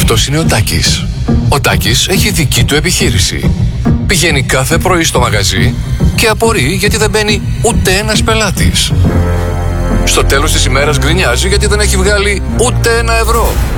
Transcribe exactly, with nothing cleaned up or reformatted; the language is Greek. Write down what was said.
Αυτός είναι ο Τάκης. Ο Τάκης έχει δική του επιχείρηση. Πηγαίνει κάθε πρωί στο μαγαζί και απορεί γιατί δεν μπαίνει ούτε ένας πελάτης. Στο τέλος της ημέρας γκρινιάζει γιατί δεν έχει βγάλει ούτε ένα ευρώ.